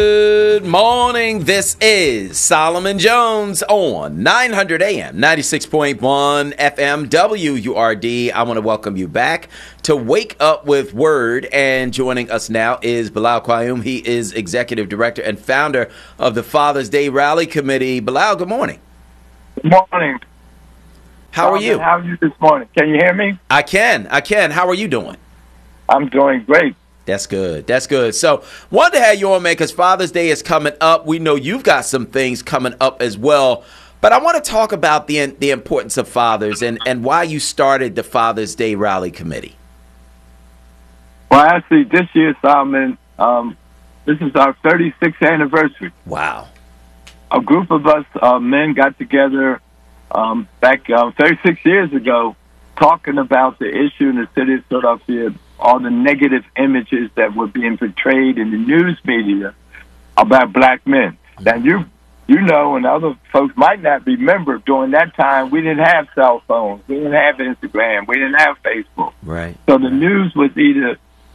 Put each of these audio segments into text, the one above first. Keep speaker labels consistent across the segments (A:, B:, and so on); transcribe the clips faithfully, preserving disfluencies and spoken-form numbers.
A: Good morning. This is Solomon Jones on nine hundred A M, ninety-six point one F M, W U R D. I want to welcome you back to Wake Up with Word. And joining us now is Bilal Qayyum. He is Executive Director and founder of the Father's Day Rally Committee. Bilal, good morning.
B: Good morning.
A: How Solomon, are you?
B: How are you this morning? Can you hear me?
A: I can. I can. How are you doing?
B: I'm doing great.
A: That's good. That's good. So, wanted to have you on, man, because Father's Day is coming up. We know you've got some things coming up as well. But I want to talk about the the importance of fathers and, and why you started the Father's Day Rally Committee.
B: Well, actually, this year, Solomon, um, this is our thirty-sixth anniversary.
A: Wow.
B: A group of us uh, men got together um, back uh, thirty-six years ago talking about the issue in the city of Philadelphia, all the negative images that were being portrayed in the news media about black men. Now, you you know, and other folks might not remember, during that time, we didn't have cell phones. We didn't have Instagram. We didn't have Facebook.
A: Right.
B: So the news was either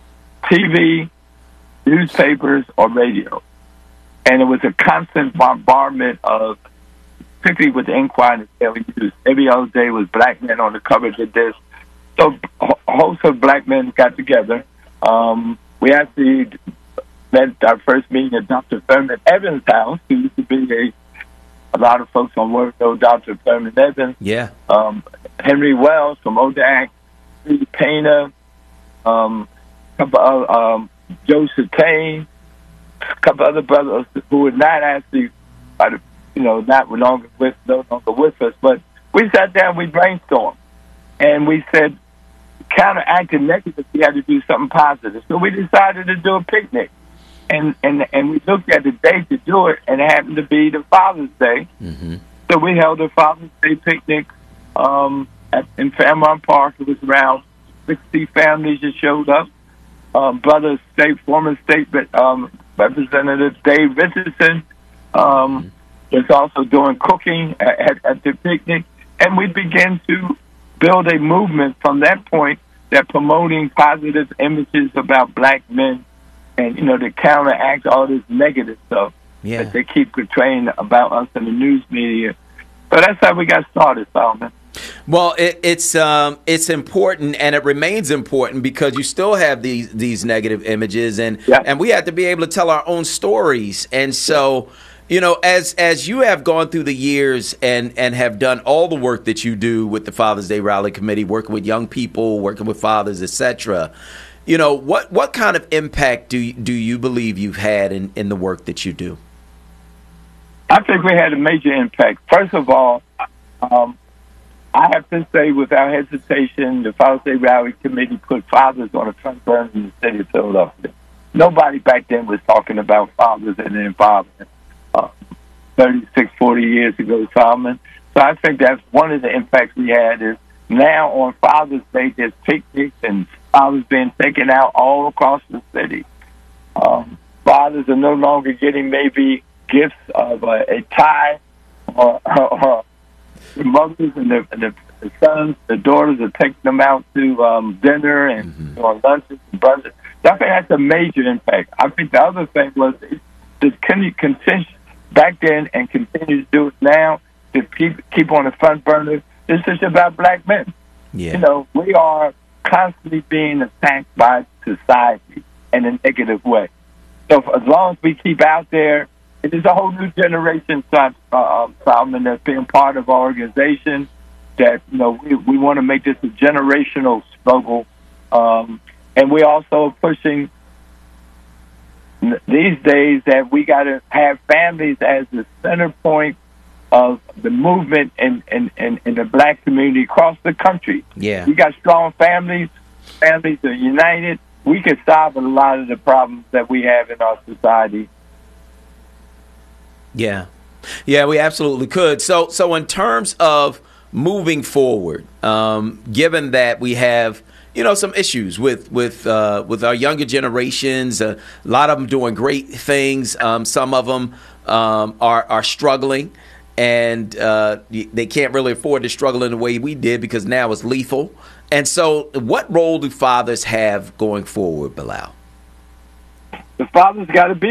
B: T V, newspapers, or radio. And it was a constant bombardment of, particularly with the Enquirer and the Daily News. Every other day was black men on the cover of this. So a host of black men got together. Um, we actually met our first meeting at Doctor Thurman Evans' house, who used to be a, a lot of folks on work know Doctor Thurman Evans.
A: Yeah.
B: Um, Henry Wells from O D A C, Steve Painter, um, couple of, um, Joe Satane, a couple other brothers who were not actually, you know, not no longer with, no longer with us. But we sat down, we brainstormed, and we said, counteracting negative, we had to do something positive. So we decided to do a picnic. And and and we looked at the day to do it, and it happened to be the Father's Day. Mm-hmm. So we held a Father's Day picnic um, at, in Fairmount Park. It was around sixty families that showed up. Um, brother state, former state um, Representative Dave Richardson um, mm-hmm. was also doing cooking at, at, at the picnic. And we began to build a movement from that point that promoting positive images about black men and, you know, to counteract all this negative stuff yeah. that they keep portraying about us in the news media. So that's how we got started, Solomon.
A: Well, it, it's um, it's important, and it remains important because you still have these these negative images, and yeah. and we have to be able to tell our own stories. And so, you know, as as you have gone through the years and and have done all the work that you do with the Father's Day Rally Committee, working with young people, working with fathers, et cetera, you know, what what kind of impact do you, do you believe you've had in, in the work that you do?
B: I think we had a major impact. First of all, um, I have to say without hesitation, the Father's Day Rally Committee put fathers on the front burner in the city of Philadelphia. Nobody back then was talking about fathers and their involvement. Uh, thirty-six, forty years ago, Solomon. So I think that's one of the impacts we had is now on Father's Day, there's picnics and fathers being taken out all across the city. Um, fathers are no longer getting maybe gifts of uh, a tie or, or, or the mothers and the, the, the sons, the daughters are taking them out to um, dinner and mm-hmm. on lunches and brunches. So I think that's a major impact. I think the other thing was to continue back then and continue to do it now, to keep keep on the front burner. This is about black men.
A: Yeah.
B: You know, we are constantly being attacked by society in a negative way. So for, as long as we keep out there, it is a whole new generation, uh, Solomon, that's being part of our organization. That you know, we we want to make this a generational struggle, um, and we also pushing these days that we got to have families as the center point of the movement in, in, in, in the black community across the country.
A: Yeah.
B: We got strong families. Families are united. We can solve a lot of the problems that we have in our society.
A: Yeah. Yeah, we absolutely could. So, so in terms of moving forward, um, given that we have, you know, some issues with with uh, with our younger generations, uh, a lot of them doing great things. Um, some of them um, are are struggling, and uh, they can't really afford to struggle in the way we did because now it's lethal. And so, what role do fathers have going forward, Bilal?
B: The fathers got to be there.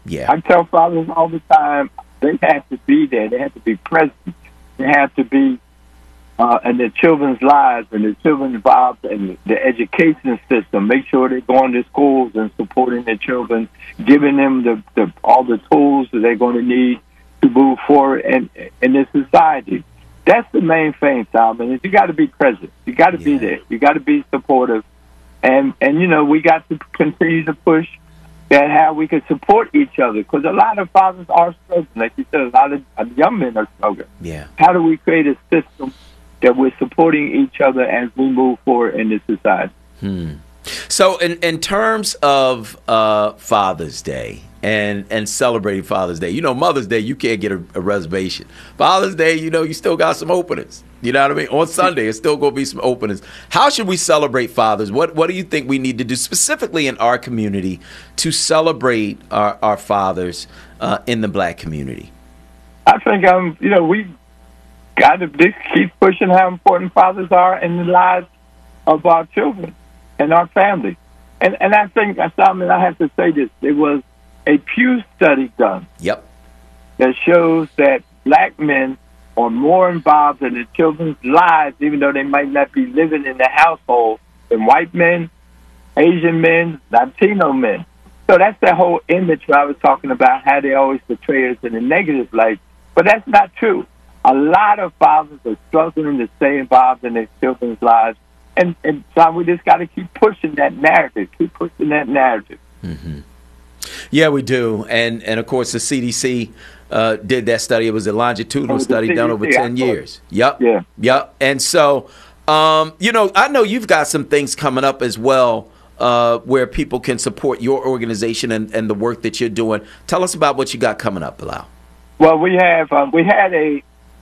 A: Yeah.
B: I tell fathers all the time, they have to be there. They have to be present. They have to be uh, in their children's lives and their children involved in the education system. Make sure they're going to schools and supporting their children, giving them the, the all the tools that they're going to need to move forward in, in this society. That's the main thing, Solomon, is you got to be present. You got to yeah. be there. You got to be supportive. And, and, you know, we got to continue to push that how we can support each other, because a lot of fathers are struggling. Like you said, a lot of young men are struggling.
A: Yeah.
B: How do we create a system that we're supporting each other as we move forward in this society?
A: Hmm. So in, in terms of uh, Father's Day and, and celebrating Father's Day, you know, Mother's Day, you can't get a, a reservation. Father's Day, you know, you still got some openings. You know what I mean? On Sunday, it's still going to be some openings. How should we celebrate fathers? What What do you think we need to do specifically in our community to celebrate our, our fathers uh, in the black community?
B: I think, um, you know, we got to just keep pushing how important fathers are in the lives of our children and our family. And and I think, I mean, I have to say this. There was a Pew study done.
A: Yep.
B: That shows that black men are more involved in their children's lives, even though they might not be living in the household, than white men, Asian men, Latino men. So that's that whole image where I was talking about, how they always portray us in a negative light. But that's not true. A lot of fathers are struggling to stay involved in their children's lives. And, and so we just got to keep pushing that narrative, keep pushing that narrative.
A: Mm-hmm. Yeah, we do. And, and of course, the C D C uh, did that study. It was a longitudinal study done over ten years. Yep.
B: Yeah.
A: Yep. And so, um, you know, I know you've got some things coming up as well uh, where people can support your organization and, and the work that you're doing. Tell us about what you got coming up, Bilal.
B: Well, we have, um, we had a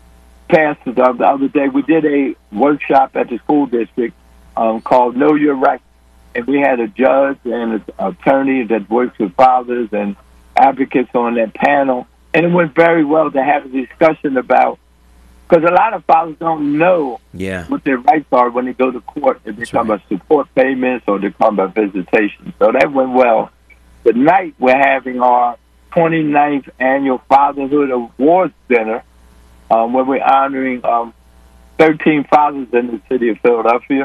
B: pastor the other day. We did a workshop at the school district um, called Know Your Rights. And we had a judge and an attorney that works with fathers and advocates on that panel. And it went very well to have a discussion about, because a lot of fathers don't know
A: yeah.
B: what their rights are when they go to court. If they come about support payments or they come about visitation. So that went well. Tonight we're having our twenty-ninth annual Fatherhood Awards Dinner, um, where we're honoring um, thirteen fathers in the city of Philadelphia.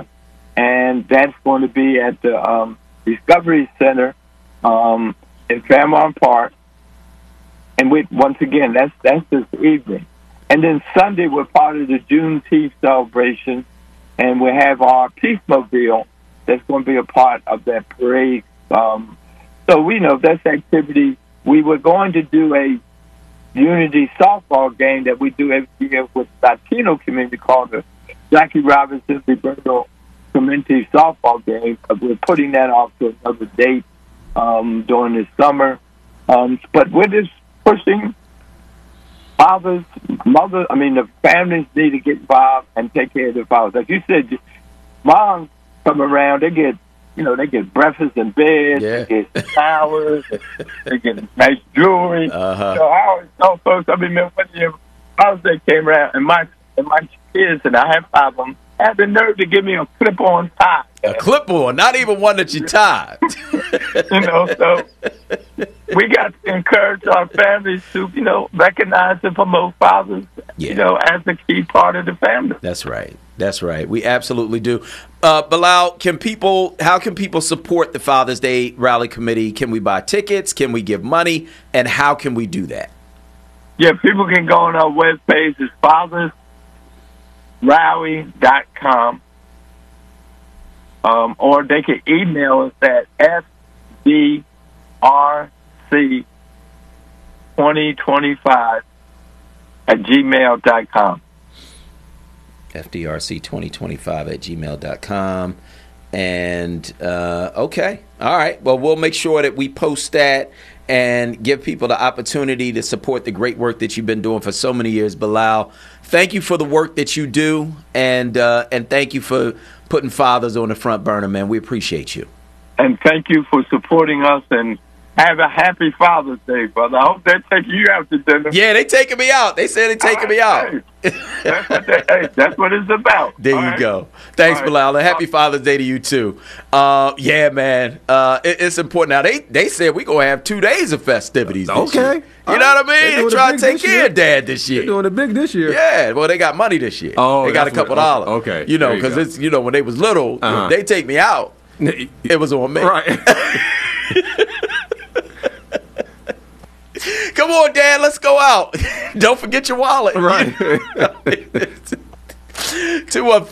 B: And that's going to be at the um, Discovery Center um, in Fairmount Park. And we, once again, that's that's this evening. And then Sunday, we're part of the Juneteenth celebration, and we have our Peace Mobile that's going to be a part of that parade. Um, so we know that's activity. We were going to do a unity softball game that we do every year with the Latino community called the Jackie Robinson Roberto Clemente softball game. We're putting that off to another date um, during this summer. Um, but we're just pushing fathers, mothers, I mean, the families need to get involved and take care of their fathers. Like you said, moms come around, they get, you know, they get breakfast in bed,
A: yeah.
B: they get showers, they get nice jewelry.
A: Uh-huh.
B: So I always tell folks, I mean, one year, Father's Day came around, and my, and my kids, and I have five of them, had the nerve to give me a clip-on tie.
A: A clip-on, not even one that you tied.
B: You know, so we got to encourage our families to, you know, recognize and promote fathers, yeah. you know, as a key part of the family.
A: That's right. That's right. We absolutely do. Uh, Bilal, can people, how can people support the Father's Day Rally Committee? Can we buy tickets? Can we give money? And how can we do that?
B: Yeah, people can go on our webpage. It's fathers rally dot com. Um, or they can email us at F D R C twenty twenty-five at gmail dot com.
A: F D R C twenty twenty-five at gmail dot com. And, uh, okay. All right. Well, we'll make sure that we post that and give people the opportunity to support the great work that you've been doing for so many years. Bilal, thank you for the work that you do, and uh, and thank you for putting fathers on the front burner, man. We appreciate you.
B: And thank you for supporting us and Have a happy Father's Day, brother. I hope they're taking you out to dinner.
A: Yeah, they taking me out. They said they taking me out.
B: Hey, that's, what they, hey, that's what it's about.
A: There
B: All
A: you
B: right?
A: go. Thanks,
B: All
A: Bilal.
B: right.
A: Happy Father's Day to you too. Uh, yeah, man. Uh, it, it's important. Now they they said we gonna have two days of festivities. This
C: Okay.
A: year. You
C: All
A: know
C: right.
A: what I mean?
C: They're doing
A: Try
C: it
A: to
C: big
A: take
C: this
A: care
C: year.
A: of Dad this year.
C: They're doing it big this year.
A: Yeah, well, they got money this year.
C: Oh,
A: they got a
C: that's what-
A: couple dollars.
C: okay,
A: you know,
C: there you
A: because
C: go.
A: it's you know when they was little,
C: Uh-huh.
A: they take me out. It was on me.
C: Right.
A: Come on, Dad, let's go out. Don't forget your wallet.
C: Right.
A: Two one